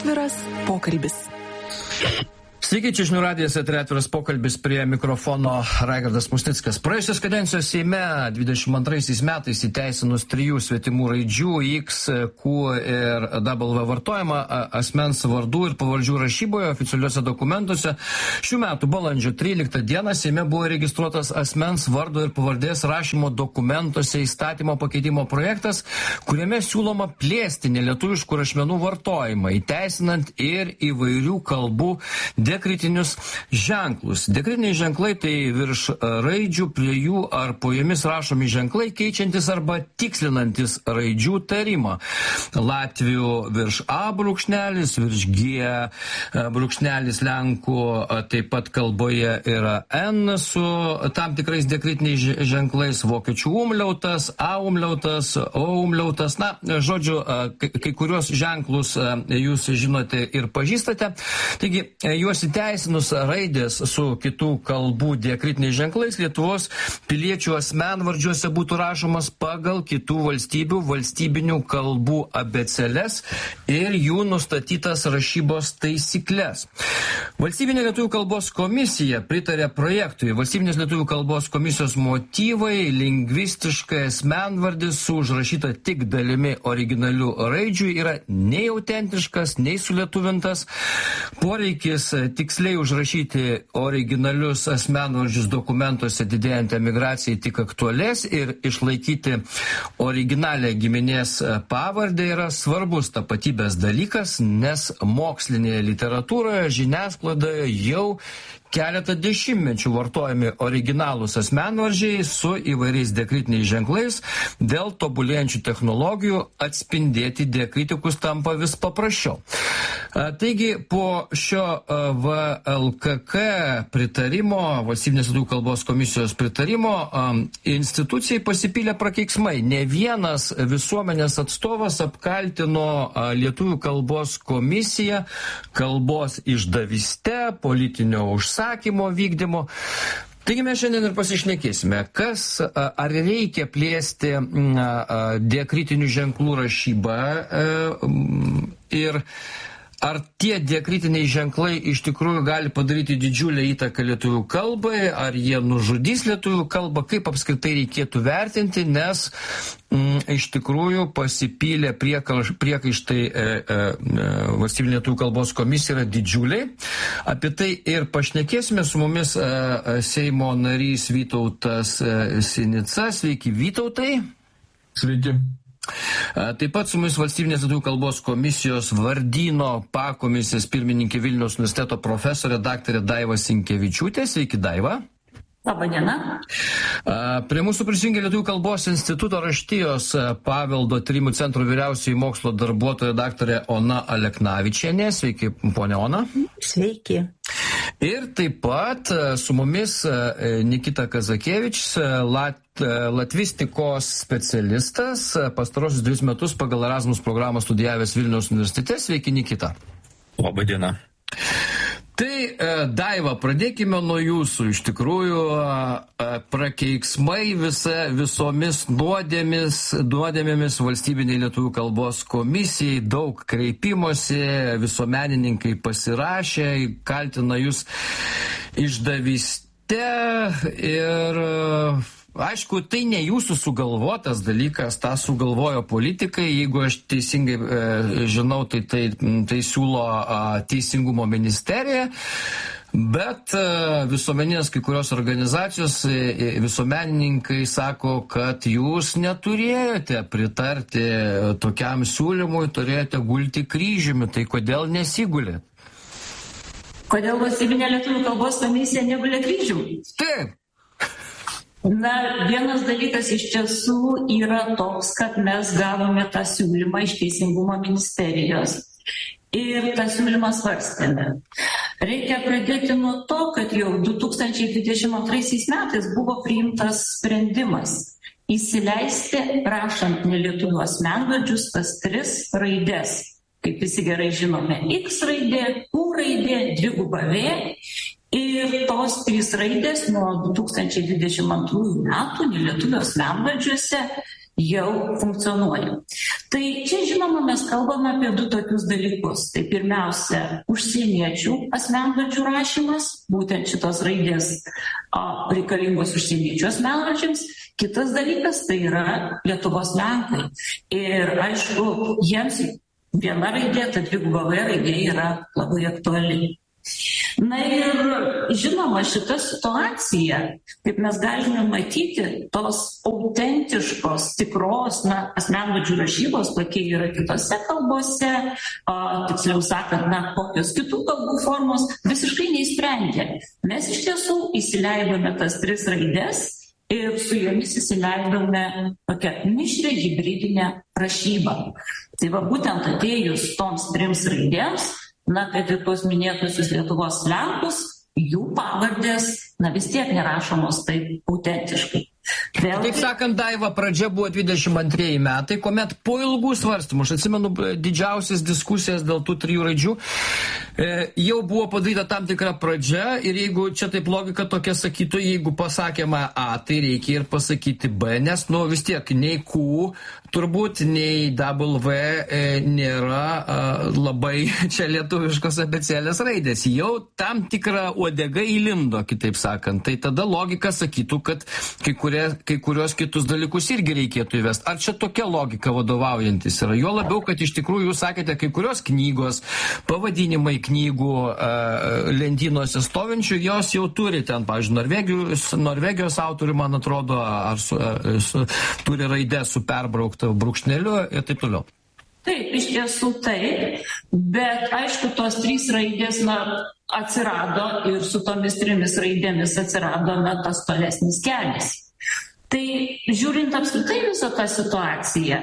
Atviras pokalbis. Sveiki, čia Žinių radijas, atviras pokalbis, prie mikrofono Raigardas Musnickas. Praėjusios kadencijos Seime 22 metais įteisinus 3 svetimų raidžių X, Q ir W vartojimą asmens vardų ir pavardžių rašyboje oficialiuose dokumentuose, šių metų balandžio 13 dieną Seime buvo registruotas asmens vardo ir pavardės rašymo dokumentuose įstatymo pakeitimo projektas, kuriame siūloma plėsti nelietuviškų rašmenų vartojimą, įteisinant ir įvairių kalbų dekritinius ženklus. Dekritiniai ženklai tai virš raidžių, prie jų ar po jomis rašomi ženklai, keičiantis arba tikslinantis raidžių tarimą. Latvių virš A brūkšnelis, virš G brūkšnelis, lenkų taip pat kalboje yra N su tam tikrais dekritiniais ženklais, vokiečių umliautas, A umliautas, O umliautas. Na, žodžiu, kai kuriuos ženklus jūs žinote ir pažįstate. Taigi, juos įteisinus raidės su kitų kalbų diakritiniais ženklais, Lietuvos piliečių asmenvardžiuose būtų rašomas pagal kitų valstybių valstybinių kalbų abeceles ir jų nustatytas rašybos taisyklės. Valstybinė lietuvių kalbos komisija pritarė projektui. Valstybinės lietuvių kalbos komisijos motyvai, lingvistiškai asmenvardis su užrašyta tik dalimi originalių raidžių yra nei autentiškas, nei sulietuvintas. Poreikis tiksliai užrašyti originalius asmenvardžius dokumentuose didėjant emigracijai tik aktualės ir išlaikyti originalią giminės pavardę yra svarbus tapatybės dalykas, nes mokslinėje literatūroje, žiniasklaidoje jau keletą dešimtmečių vartojami originalūs asmenvardžiai su įvairiais diakritiniais ženklais. Dėl tobulėjančių technologijų atspindėti diakritikus tampa vis paprasčiau. Taigi, po šio VLKK pritarimo, Valstybinės lietuvių kalbos komisijos pritarimo, institucijai pasipylė prakeiksmai. Ne vienas visuomenės atstovas apkaltino lietuvių kalbos komisiją kalbos išdavyste, politinio užsakymo vykdymo. Taigi mes šiandien ir pasišnekėsime, ar reikia plėsti diakritinių ženklų rašybą ir ar tie diakritiniai ženklai iš tikrųjų gali padaryti didžiulę įtaką lietuvių kalbai, ar jie nužudys lietuvių kalbą, kaip apskritai reikėtų vertinti, nes iš tikrųjų pasipylė priekaištai Valstybinė lietuvių kalbos komisija yra didžiuliai. Apie tai ir pašnekėsime. Su mumis Seimo narys Vytautas Sinica. Sveiki, Vytautai. Sveiki. Taip pat su mumis Valstybinės lietuvių kalbos komisijos vardyno pakomisijos pirmininkė Vilniaus universiteto profesorė daktarė Daiva Sinkevičiūtė. Sveiki, Daiva. Labadiena. Prie mūsų prisijungė Lietuvių kalbos instituto raštijos paveldo tyrimų centro vyriausioji mokslo darbuotoja daktarė Ona Aleknavičienė. Sveiki, ponia Ona. Sveiki. Ir taip pat su mumis Nikita Kazakevič, latvistikos specialistas, pastarosius 2 metus pagal Erasmus programą studijavęs Vilniaus universitete. Sveiki, Nikita. Labadiena. Tai, Daiva, pradėkime nuo jūsų. Iš tikrųjų, prakeiksmai visomis nuodėmėmis Valstybiniai lietuvių kalbos komisijai, daug kreipimosi, visuomenininkai pasirašė, kaltina jūs išdavyste ir aišku, tai ne jūsų sugalvotas dalykas, tą sugalvojo politikai, jeigu aš teisingai žinau, tai siūlo Teisingumo ministerija, bet visuomeninės kai kurios organizacijos, visuomenininkai sako, kad jūs neturėjote pritarti tokiam siūlymui, turėjote gulti kryžiumi, tai kodėl nesigulėt? Kodėl Valstybinė lietuvių kalbos komisija negulė kryžiumi? Taip. Na, vienas dalykas iš tiesų yra toks, kad mes gavome tą siūlymą iš Teisingumo ministerijos ir tą siūlymą svarstėme. Reikia pradėti nuo to, kad jau 2022 metais buvo priimtas sprendimas įsileisti, rašant nelietuvių asmenvardžius, tas 3 raidės. Kaip visi gerai žinome, X raidė, Q raidė, dviguba V. Ir tos 3 raidės nuo 2022 metų nelietuvių asmenvardžiuose jau funkcionuoja. Tai čia, žinoma, mes kalbame apie du tokius dalykus. Tai pirmiausia, užsieniečių asmenvardžių rašymas, būtent šitos raidės reikalingos užsieniečių asmenvardžiams. Kitas dalykas tai yra Lietuvos lenkai. Ir aišku, jiems viena raidė, ta dviguba V raidė yra labai aktuali. Na ir žinoma, šita situacija, kaip mes galime matyti, tos autentiškos, tikros asmenvardžių rašybos, kokie yra kitose kalbose, tiksliau sakant, kokios kitų kalbų formos, visiškai neįsprendė. Mes iš tiesų įsileidome tas 3 raidės ir su jomis įsileidome tokią mišrią hibridinę rašybą. Tai va būtent atėjus toms 3 raidėms, kad ir tuos minėtusius Lietuvos lenkus, jų pavardės, vis tiek nerašomos taip autentiškai. Taip sakant, Daiva, pradžia buvo 22 metai, kuomet po ilgų svarstymų, aš atsimenu didžiausias diskusijas dėl tų 3 raidžių, jau buvo padaryta tam tikra pradžia ir jeigu čia taip logika tokia sakytų, jeigu pasakėme A, tai reikia ir pasakyti B, nes vis tiek nei Q, turbūt nei W nėra labai čia lietuviškos abėcėlės raidės. Jau tam tikra uodega įlindo, kitaip sakant. Tai tada logika sakytų, kad kai kurios kitus dalykus irgi reikėtų įvesti. Ar čia tokia logika vadovaujantis yra? Jo labiau, kad iš tikrųjų jūs sakėte, kai kurios knygos, pavadinimai knygų lentynose stovinčių, jos jau turi ten, pavyzdžiui, Norvegijos autorių, man atrodo, turi raidę su perbraukta brūkšneliu ir taip toliau. Taip, iš tiesų taip, bet aišku, tos 3 raidės atsirado ir su tomis 3 raidėmis atsirado tas tolesnis kelias. Tai žiūrint apskritai visą tą situaciją,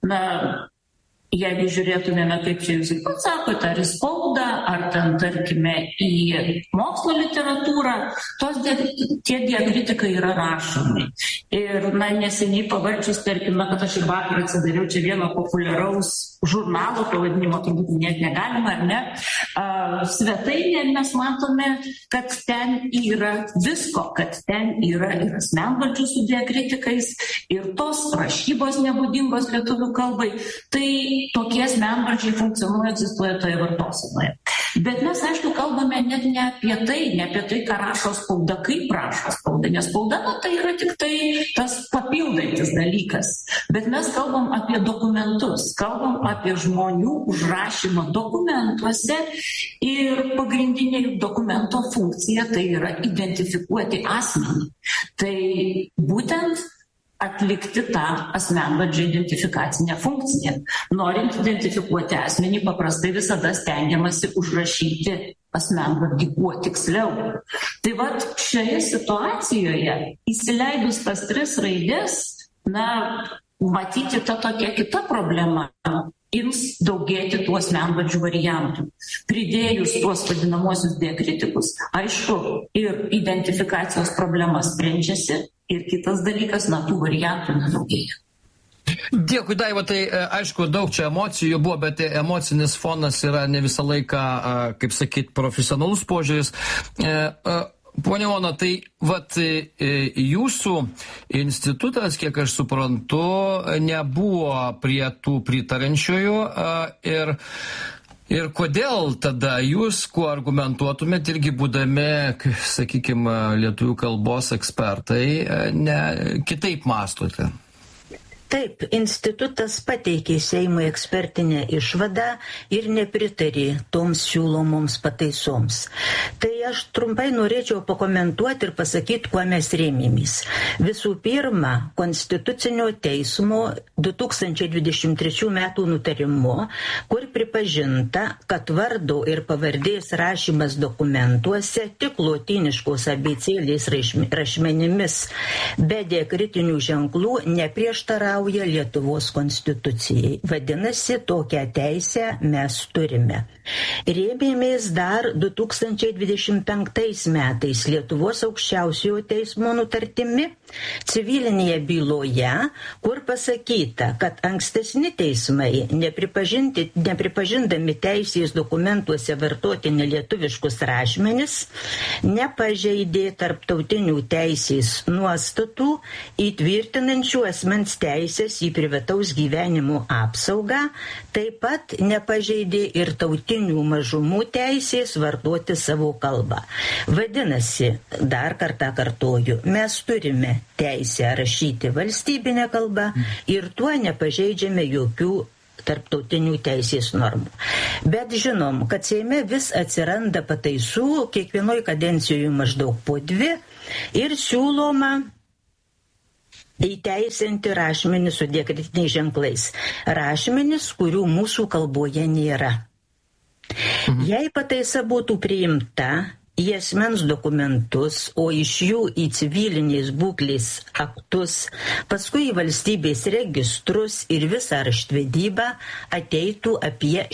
jeigu žiūrėtumėme, kaip čia jūs pats sakote, ar į spaudą, ar ten, tarkime, į mokslo literatūrą, tie diakritikai yra rašomi. Ir, neseniai pavarčius, tarkime, kad aš ir vakar atsidariau čia vieno populiaraus žurnalo, pavadinimo turbūt net negalima, ar ne, svetainė, mes matome, kad ten yra visko, kad ten yra ir asmenvardžių su diakritikais, ir tos rašybos nebūdingos lietuvių kalbai. Tai tokie asmenvardžiai funkcionuoja, egzistuoja toje vartosenoje. Bet mes, aišku, kalbame net ne apie tai, ką rašo spauda, kaip rašo spauda, nes spauda, tai yra tik tai tas papildantis dalykas. Bet mes kalbam apie dokumentus, kalbam apie žmonių užrašymą dokumentuose ir pagrindinė dokumento funkcija tai yra identifikuoti asmenį. Tai būtent atlikti tą asmenvardžio identifikacinę funkciją. Norint identifikuoti asmenį, paprastai visada stengiamasi užrašyti asmenvardį kuo tiksliau. Tai vat šioje situacijoje, įsileidus tas 3 raidės, matyti ta tokia kita problema. Ims daugėti tų asmenvardžių variantų. Pridėjus tuos vadinamosius diakritikus, aišku, ir identifikacijos problemas sprendžiasi, ir kitas dalykas, tų variantų nedaugėja. Dėkui, Daiva, tai aišku, daug čia emocijų buvo, bet emocinis fonas yra ne visą laiką, kaip sakyt, profesionalus požiūris. Pone Ona, tai jūsų institutas, kiek aš suprantu, nebuvo prie tų pritarančiųjų ir kodėl tada jūs, kuo argumentuotumėt, irgi būdami, sakykime, lietuvių kalbos ekspertai, kitaip mąstote? Taip, institutas pateikė Seimui ekspertinę išvadą ir nepritarė toms siūlomoms pataisoms. Tai aš trumpai norėčiau pakomentuoti ir pasakyti, kuo mes rėmėmės. Visų pirma, Konstitucinio teismo 2023 metų nutarimu, kur pripažinta, kad vardo ir pavardės rašymas dokumentuose tik lotyniškos abėcėlės rašmenimis be diakritinių ženklų neprieštarauja Lietuvos konstitucijai. Vadinasi, tokią teisę mes turime. Rėmėmės dar 2025 metais Lietuvos aukščiausiojo teismo nutartimi civilinėje byloje, kur pasakyta, kad ankstesni teismai, nepripažindami teisės dokumentuose vartoti nelietuviškus rašmenis, nepažeidė tarptautinių teisės nuostatų įtvirtinančių asmens teisę teisės į privataus gyvenimo apsaugą, taip pat nepažeidė ir tautinių mažumų teisės vartoti savo kalbą. Vadinasi, dar kartą kartoju, mes turime teisę rašyti valstybinę kalbą ir tuo nepažeidžiame jokių tarptautinių teisės normų. Bet žinom, kad Seime vis atsiranda pataisų, kiekvienoj kadencijoje maždaug po 2 ir siūloma įteisinti rašmenis su diakritiniais ženklais. Rašmenis, kurių mūsų kalboje nėra. Jei pataisa būtų priimta į asmens dokumentus, o iš jų į civilinės būklės aktus, paskui į valstybės registrus ir visą raštvedybą ateitų apie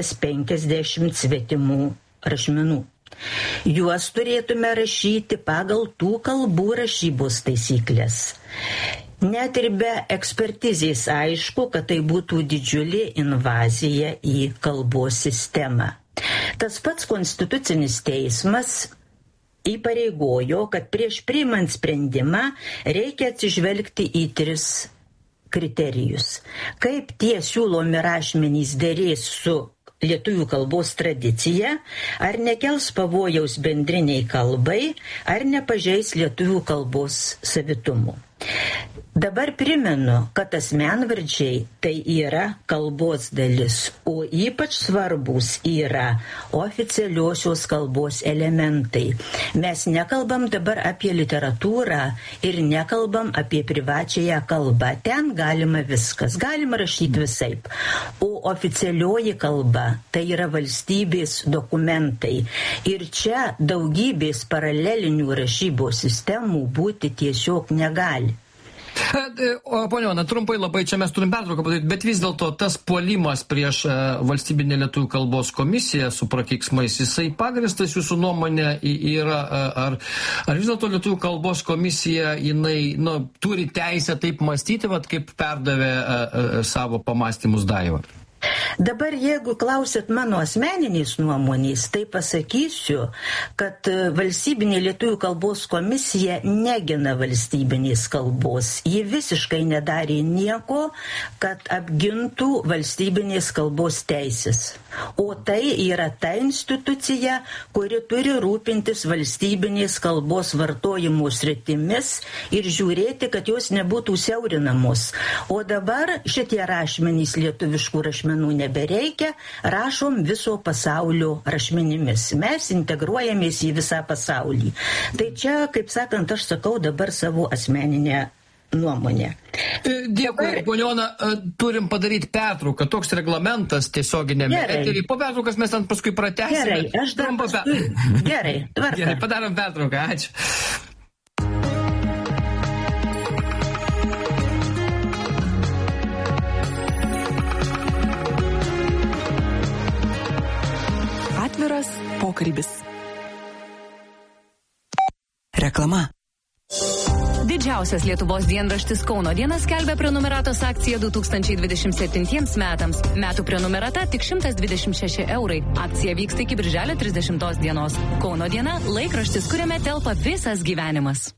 150 svetimų rašmenų. Juos turėtume rašyti pagal tų kalbų rašybos taisyklės. Net ir be ekspertizės aišku, kad tai būtų didžiulė invazija į kalbos sistemą. Tas pats Konstitucinis teismas įpareigojo, kad prieš priimant sprendimą reikia atsižvelgti į 3 kriterijus. Kaip tie siūlomi rašmenys derės su lietuvių kalbos tradicija, ar nekels pavojaus bendriniai kalbai, ar nepažeis lietuvių kalbos savitumų. Dabar primenu, kad asmenvardžiai tai yra kalbos dalis, o ypač svarbus yra oficialiosios kalbos elementai. Mes nekalbam dabar apie literatūrą ir nekalbam apie privačiąją kalbą. Ten galima viskas, galima rašyti visaip. O oficialioji kalba tai yra valstybės dokumentai. Ir čia daugybės paralelinių rašybos sistemų būti tiesiog negali. Ponia Ona, trumpai labai čia mes turim pertrauką padaryti, bet vis dėlto tas puolimas prieš valstybinę lietuvių kalbos komisiją su prakeiksmais, jisai pagrįstas jūsų nuomonė yra, ar vis dėlto lietuvių kalbos komisija, jinai turi teisę taip mąstyti, kaip perdavė savo pamąstymus Daiva? Dabar, jeigu klausit mano asmeninės nuomonės, tai pasakysiu, kad valstybinė lietuvių kalbos komisija negina valstybinės kalbos. Ji visiškai nedarė nieko, kad apgintų valstybinės kalbos teisės. O tai yra ta institucija, kuri turi rūpintis valstybinės kalbos vartojimo sritimis ir žiūrėti, kad jos nebūtų siaurinamos. O dabar šitie rašmenys lietuviškų rašmenų nebereikia, rašom viso pasaulio rašmenimis. Mes integruojamės į visą pasaulį. Tai čia, kaip sakant, aš sakau dabar savo asmeninę nuomonę. Dėkui, ponia Ona, turim padaryti pertrauką. Toks reglamentas tiesioginėme eteryje. Po pertraukas mes ten paskui pratęsime. Gerai, aš dar paskui. Gerai, tvarka. Gerai, padarom pertrauką. Ačiū. Atviras pokalbis. Reklama. Didžiausias Lietuvos dienraštis Kauno diena skelbia prenumeratos akciją 2027 metams. Metų prenumerata tik 126 eurai. Akcija vyksta iki birželio 30 dienos. Kauno diena – laikraštis, kuriame telpa visas gyvenimas.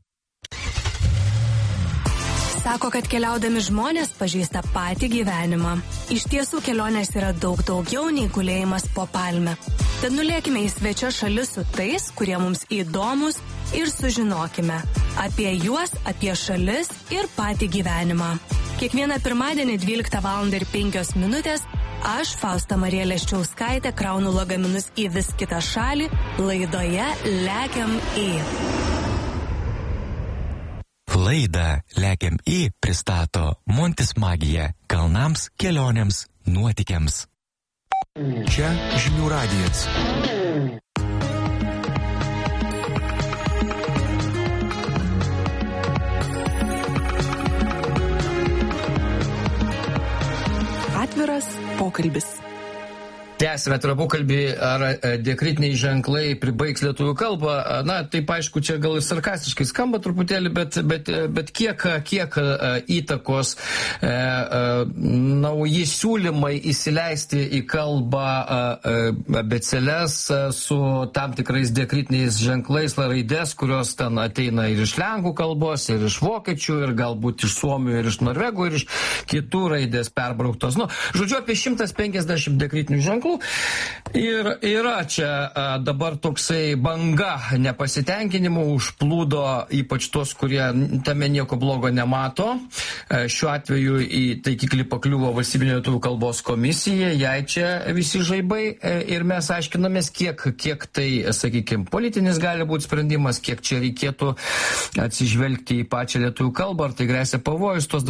Sako, kad keliaudami žmonės pažįsta patį gyvenimą. Iš tiesų kelionės yra daug daugiau nei gulėjimas po palme. Tad nulėkime į svečias šalis su tais, kurie mums įdomus ir sužinokime apie juos, apie šalis ir patį gyvenimą. Kiekvieną pirmadienį 12:05 aš, Fausta Marija Leščiauskaitė, kraunu lagaminus į vis kitą šalį laidoje Lekiam į. Laidą Lekiam į pristato Montis Magija kalnams, kelionėms, nuotykiams. Čia Žinių radijas. Atviras pokalbis. Tęsime pokalbį, ar diakritiniai ženklai pribaigs lietuvių kalbą. Na, taip aišku, čia gal ir sarkastiškai skamba truputėlį, bet kiek įtakos nauji siūlymai įsileisti į kalbą abeceles su tam tikrais diakritiniais ženklais, raidės, kurios ten ateina ir iš lenkų kalbos, ir iš vokiečių, ir galbūt iš suomių, ir iš norvegų, ir iš kitų raidės perbrauktos. Nu, žodžiu, apie 150 diakritinių ženklų. Ir yra čia dabar toksai banga nepasitenkinimų užplūdo ypač tos, kurie tame nieko blogo nemato. Šiuo atveju į taikiklį pakliuvo Valstybinė lietuvių kalbos komisija, jai čia visi žaibai ir mes aiškinamės, kiek tai, sakykime, politinis gali būti sprendimas, kiek čia reikėtų atsižvelgti į pačią lietuvių kalbą, ar tai gresia pavojus, tos